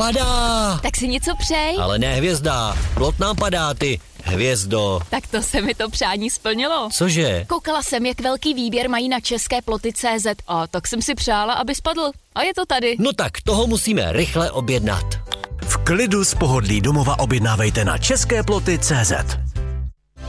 Padá! Tak si něco přej. Ale ne hvězda, plot nám padá, ty hvězdo. Tak to se mi to přání splnilo. Cože? Koukala jsem, jak velký výběr mají na české ploty.cz a tak jsem si přála, aby spadl. A je to tady. No tak toho musíme rychle objednat. V klidu z pohodlí domova objednávejte na česképloty.cz.